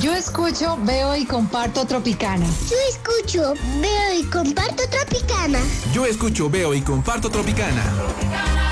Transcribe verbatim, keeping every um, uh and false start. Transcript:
Yo escucho, veo y comparto Tropicana. Yo escucho, veo y comparto Tropicana. Yo escucho, veo y comparto Tropicana. Tropicana.